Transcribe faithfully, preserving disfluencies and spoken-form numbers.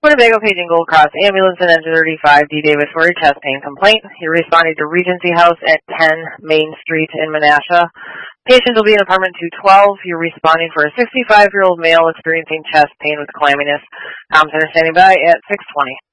Winnebago Paging Gold Cross Ambulance and Engine thirty-five D Davis for a chest pain complaint. You're responding to Regency House at ten Main Street in Menasha. Patient will be in apartment two twelve. You're responding for a sixty-five-year-old male experiencing chest pain with clamminess. Comm Center standing by at six twenty.